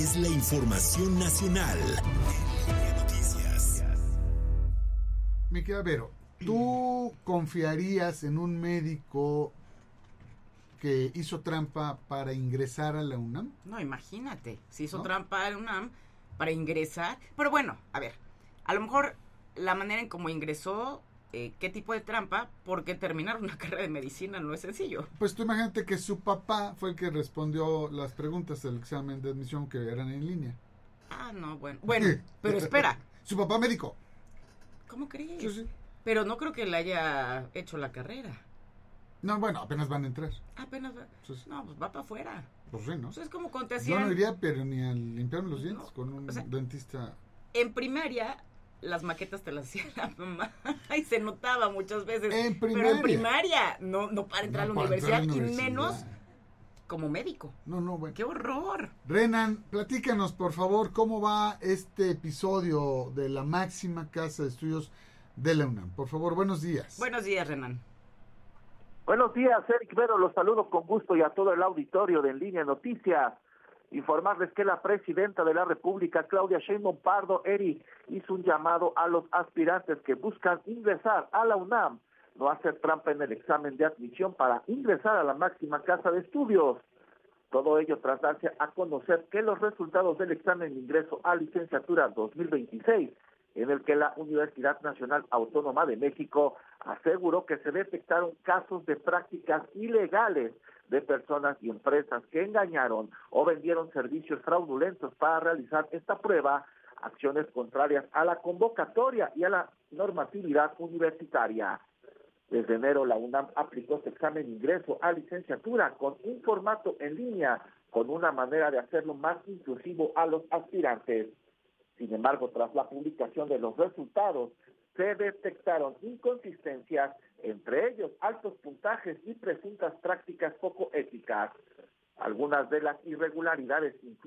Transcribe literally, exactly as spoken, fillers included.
Es la información nacional en Línea Noticias. Mi querida Vero, ¿tú confiarías en un médico que hizo trampa para ingresar a la UNAM? No, imagínate, si hizo ¿No? trampa a la UNAM para ingresar. Pero bueno, a ver, a lo mejor la manera en cómo ingresó, eh, qué tipo de trampa, porque terminar una carrera de medicina no es sencillo. Pues tú imagínate que su papá fue el que respondió las preguntas del examen de admisión que eran en línea. Ah, no, bueno. Bueno, pero espera, Su papá médico. ¿cómo crees? Sí, sí. Pero no creo que le haya hecho la carrera. No, bueno, apenas van a entrar. Apenas va. Sí, sí. No, pues va para afuera. Pues sí, ¿no? O sea, es como cuando te Yo hacían... no iría, pero ni a limpiarme los dientes No, con un o sea, dentista. En primaria, las maquetas te las hacía la mamá y se notaba muchas veces. En Pero primaria. en primaria, no, no para entrar No a la para universidad, entrar a la y universidad. menos como médico. No, no, bueno. ¡Qué horror! Renan, platícanos, por favor, cómo va este episodio de la máxima casa de estudios de la UNAM. Por favor, buenos días. Buenos días, Renan. Buenos días, Eric Vero, los saludo con gusto y a todo el auditorio de En Línea Noticias. Informarles que la presidenta de la República, Claudia Sheinbaum Pardo, Eric, hizo un llamado a los aspirantes que buscan ingresar a la UNAM, no hacer trampa en el examen de admisión para ingresar a la máxima casa de estudios. Todo ello tras darse a conocer que los resultados del examen de ingreso a licenciatura dos mil veintiséis, en el que la Universidad Nacional Autónoma de México aseguró que se detectaron casos de prácticas ilegales de personas y empresas que engañaron o vendieron servicios fraudulentos para realizar esta prueba, acciones contrarias a la convocatoria y a la normatividad universitaria. Desde enero, la UNAM aplicó este examen de ingreso a licenciatura con un formato en línea, con una manera de hacerlo más inclusivo a los aspirantes. Sin embargo, tras la publicación de los resultados, se detectaron inconsistencias, entre ellos altos puntajes y presuntas prácticas poco éticas. Algunas de las irregularidades